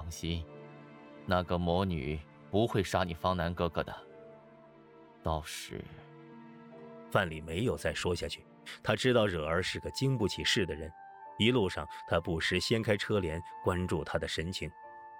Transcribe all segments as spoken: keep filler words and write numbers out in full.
心，那个魔女不会杀你方南哥哥的。到时…… 范蠡没有再说下去，他知道惹儿是个经不起事的人，一路上他不时掀开车帘，关注他的神情。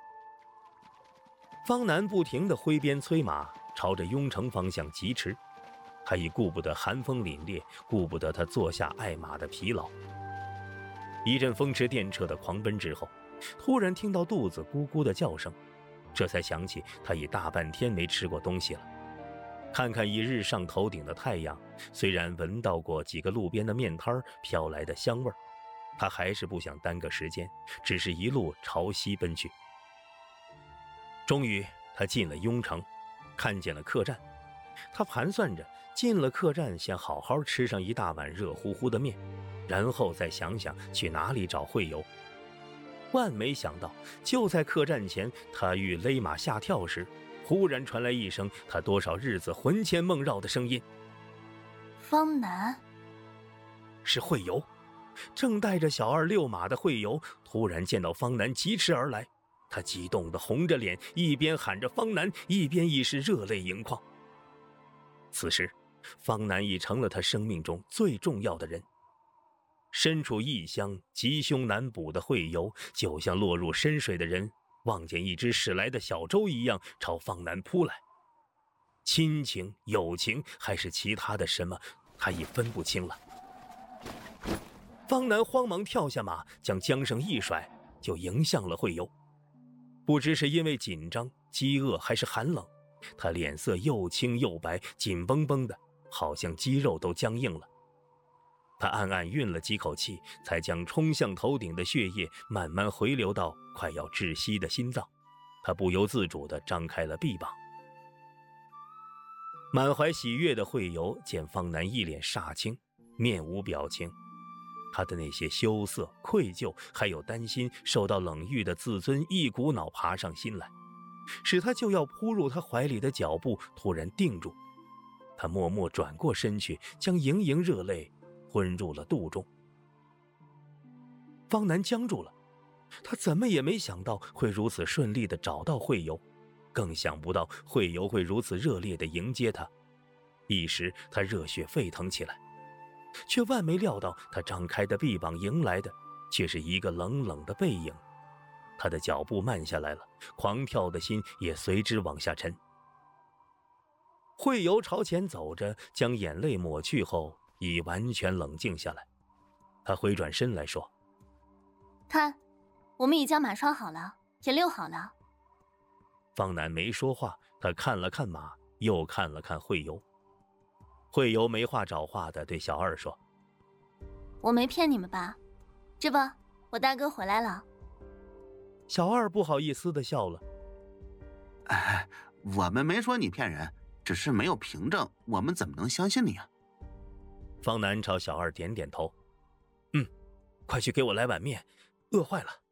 方南不停地挥鞭催马，朝着雍城方向疾驰。他已顾不得寒风凛冽，顾不得他坐下爱马的疲劳。一阵风驰电掣的狂奔之后，突然听到肚子咕咕的叫声，这才想起他已大半天没吃过东西了。看看一日上头顶的太阳，虽然闻到过几个路边的面摊飘来的香味，他还是不想耽搁时间，只是一路朝西奔去。终于他进了雍城，看见了客栈。他盘算着进了客栈，先好好吃上一大碗热乎乎的面，然后再想想去哪里找惠游。万没想到，就在客栈前，他欲勒马下跳时，忽然传来一声他多少日子魂牵梦绕的声音：“ 方南。” 是惠游。正带着小二遛马的惠游突然见到方南疾驰而来，他激动地红着脸，一边喊着方南，一边已是热泪盈眶。此时方南已成了他生命中最重要的人。身处异乡吉凶难卜的惠游，就像落入深水的人望见一只驶来的小舟一样，朝方南扑来。亲情、友情还是其他的什么，他已分不清了。方南慌忙跳下马，将缰绳一甩，就迎向了惠游。不知是因为紧张、饥饿还是寒冷，他脸色又青又白，紧绷绷的，好像肌肉都僵硬了。他暗暗运了几口气，才将冲向头顶的血液慢慢回流到快要窒息的心脏。他不由自主地张开了臂膀。满怀喜悦的惠游见方南一脸煞青，面无表情，他的那些羞涩、愧疚还有担心受到冷遇的自尊一股脑爬上心来，使他就要扑入他怀里的脚步突然定住。他默默转过身去，将盈盈热泪吞入了肚中。方南僵住了，他怎么也没想到会如此顺利地找到惠游，更想不到惠游会如此热烈地迎接他。一时他热血沸腾起来，却万没料到他张开的臂膀迎来的却是一个冷冷的背影。他的脚步慢下来了，狂跳的心也随之往下沉。惠游朝前走着，将眼泪抹去后已完全冷静下来。他回转身来说：“ 看，我们已将马拴好了，也遛好了。” 方南没说话，他看了看马，又看了看惠游。惠游没话找话的对小二说：“ 我没骗你们吧？这不，我大哥回来了。” 小二不好意思地笑了：“ 哎，我们没说你骗人，只是没有凭证，我们怎么能相信你啊？” 方南朝小二点点头：“嗯，快去给我来碗面，饿坏了。”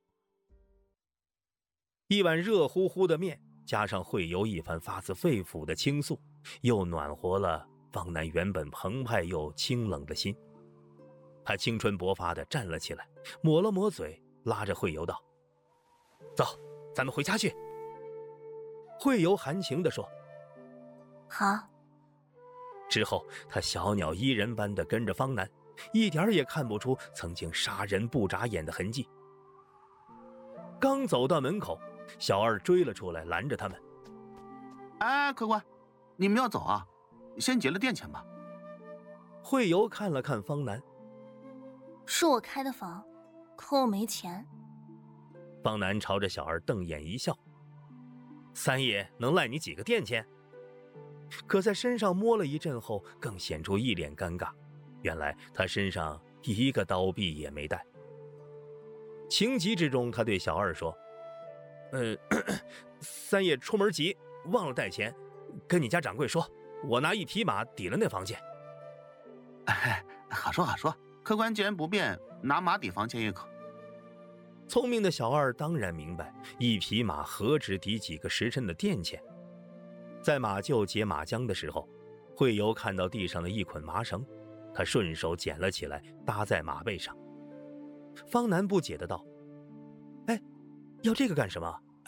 一碗热乎乎的面，加上惠游一番发自肺腑的倾诉，又暖和了方南原本澎湃又清冷的心。他青春勃发地站了起来，抹了抹嘴，拉着惠游道：“走，咱们回家去。”惠游含情地说：“ 好。” 之后他小鸟依人般地跟着方南，一点也看不出曾经杀人不眨眼的痕迹。刚走到门口，小二追了出来，拦着他们：“ 哎，客官，你们要走啊？先结了店钱吧。” 惠游看了看方南：“ 是我开的房，可我没钱。” 方南朝着小二瞪眼一笑：“三爷能赖你几个店钱？”可在身上摸了一阵后，更显出一脸尴尬。原来他身上一个刀币也没带。情急之中，他对小二说：“呃，咳咳三爷出门急，忘了带钱，跟你家掌柜说，我拿一匹马抵了那房钱。” 哎，好说好说，客官既然不便，拿马抵房钱也可。 聪明的小二当然明白，一匹马何止抵几个时辰的店钱。在马厩解马缰的时候，惠游看到地上的一捆麻绳，他顺手捡了起来，搭在马背上。方南不解的道：“哎，要这个干什么？